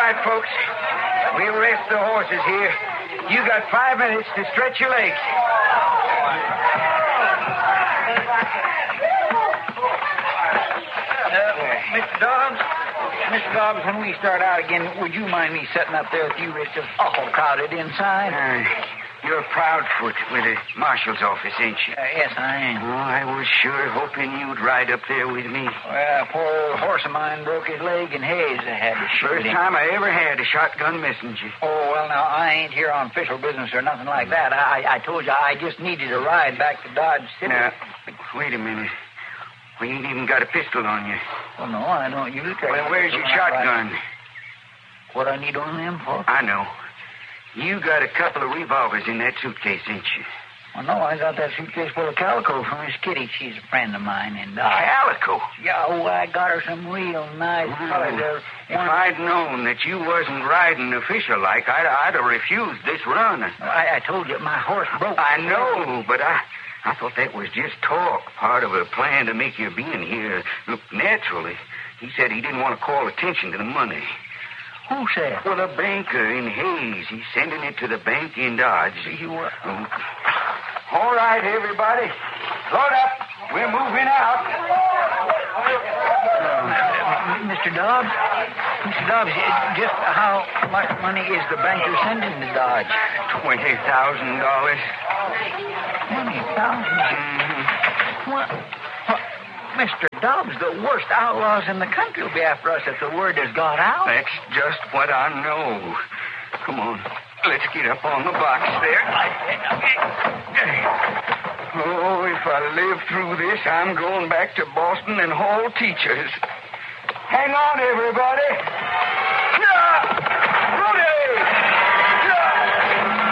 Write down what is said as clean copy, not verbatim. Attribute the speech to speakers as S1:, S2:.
S1: right, folks. We'll rest the horses here. You got 5 minutes to stretch your legs.
S2: Mr. Dobbs, when we start out again, would you mind me sitting up there with you? It's just awful crowded inside.
S1: You're Proudfoot with the marshal's office, ain't you?
S2: Yes, I am.
S1: Oh, I was sure hoping you'd ride up there with me.
S2: Well, poor old horse of mine broke his leg in Hayes. I had to shoot
S1: First
S2: him.
S1: time I ever had a shotgun messenger.
S2: Oh, well, now, I ain't here on official business or nothing like that. I told you I just needed a ride back to Dodge City.
S1: Now, wait a minute. We ain't even got a pistol on you.
S2: Well, no, I don't usually carry.
S1: Well, where's your shotgun?
S2: What I need one of them for?
S1: I know. You got a couple of revolvers in that suitcase, ain't you?
S2: Well, no, I got that suitcase full of calico from Miss Kitty. She's a friend of mine in Dodge.
S1: Calico?
S2: Yeah, I got her some real nice colors.
S1: If I'd known that you wasn't riding official like, I'd have refused this run.
S2: I told you, my horse broke.
S1: I know, but I thought that was just talk, part of a plan to make your being here look naturally. He said he didn't want to call attention to the money.
S2: Who said?
S1: Well, a banker in Hayes. He's sending it to the bank in Dodge. All right, everybody. Load up. We're moving out.
S2: Mr. Dobbs? Mr. Dobbs, just how much money is the banker sending to Dodge?
S1: $20,000.
S2: $20,000? What? Mr. Dobbs, the worst outlaws in the country will be after us if the word has got out.
S1: That's just what I know. Come on. Let's get up on the box there. Oh, if I live through this, I'm going back to Boston and haul teachers. Hang on, everybody.